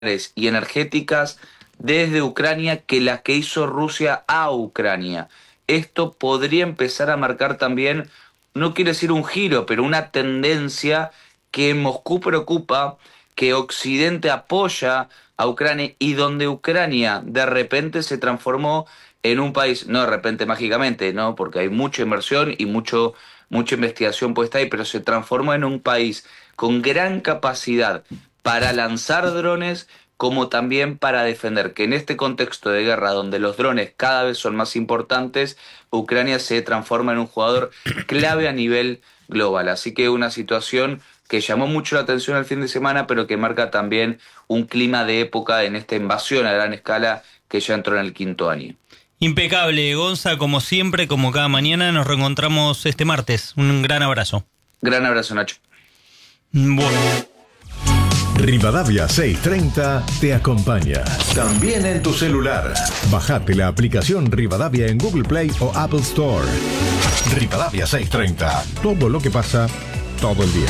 y energéticas desde Ucrania que las que hizo Rusia a Ucrania. Esto podría empezar a marcar también, no quiero decir un giro, pero una tendencia que Moscú preocupa, que Occidente apoya a Ucrania y donde Ucrania de repente se transformó en un país, no de repente mágicamente, ¿no? Porque hay mucha inversión y mucha investigación puesta ahí, pero se transformó en un país con gran capacidad para lanzar drones como también para defender, que en este contexto de guerra donde los drones cada vez son más importantes, Ucrania se transforma en un jugador clave a nivel global. Así que una situación que llamó mucho la atención el fin de semana, pero que marca también un clima de época en esta invasión a gran escala que ya entró en el 5º año. Impecable, Gonza, como siempre, como cada mañana, nos reencontramos este martes. Un gran abrazo. Gran abrazo, Nacho. Bueno. Rivadavia 630 te acompaña. También en tu celular. Bajate la aplicación Rivadavia en Google Play o Apple Store. Rivadavia 630. Todo lo que pasa, todo el día.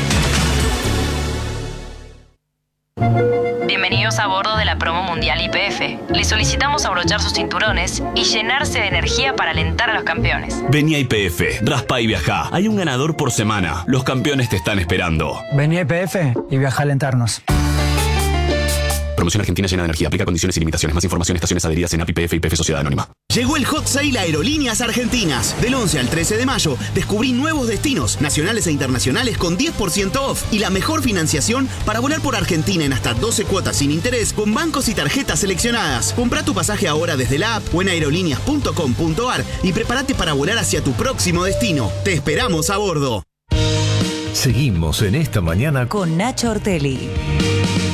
Bienvenidos a bordo de la promo mundial YPF. Les solicitamos abrochar sus cinturones y llenarse de energía para alentar a los campeones. Vení a YPF, raspa y viajá. Hay un ganador por semana. Los campeones te están esperando. Vení a YPF y viaja a alentarnos. Promoción Argentina llena de energía. Aplica condiciones y limitaciones. Más información, estaciones adheridas en API, YPF y YPF Sociedad Anónima. Llegó el Hot Sale Aerolíneas Argentinas. Del 11 al 13 de mayo, descubrí nuevos destinos, nacionales e internacionales con 10% off y la mejor financiación para volar por Argentina en hasta 12 cuotas sin interés con bancos y tarjetas seleccionadas. Comprá tu pasaje ahora desde la app o en aerolíneas.com.ar y prepárate para volar hacia tu próximo destino. Te esperamos a bordo. Seguimos en esta mañana con Nacho Ortelli.